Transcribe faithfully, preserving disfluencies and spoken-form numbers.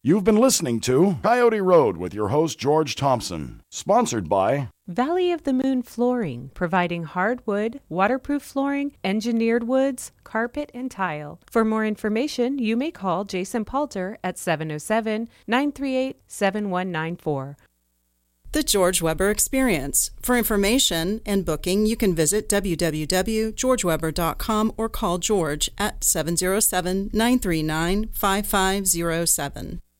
You've been listening to Coyote Road with your host, George Thompson. Sponsored by Valley of the Moon Flooring, providing hardwood, waterproof flooring, engineered woods, carpet, and tile. For more information, you may call Jason Palter at seven oh seven, nine three eight, seven one nine four. The George Weber Experience. For information and booking, you can visit w w w dot george weber dot com or call George at seven oh seven, nine three nine, five five oh seven.